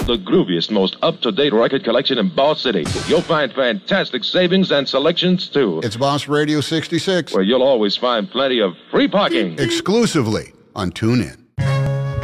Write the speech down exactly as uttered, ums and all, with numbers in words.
The grooviest, most up-to-date record collection in Boss City. You'll find fantastic savings and selections, too. It's Boss Radio sixty-six. Where you'll always find plenty of free parking. Exclusively on TuneIn.